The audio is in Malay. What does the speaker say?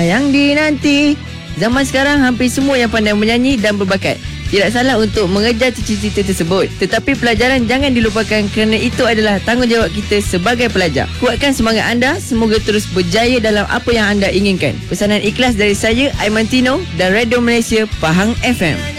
Yang dinanti. Zaman sekarang hampir semua yang pandai menyanyi dan berbakat. Tidak salah untuk mengejar cita-cita tersebut. Tetapi pelajaran jangan dilupakan kerana itu adalah tanggungjawab kita sebagai pelajar. Kuatkan semangat anda. Semoga terus berjaya dalam apa yang anda inginkan. Pesanan ikhlas dari saya, Aiman Tino dan Radio Malaysia Pahang FM.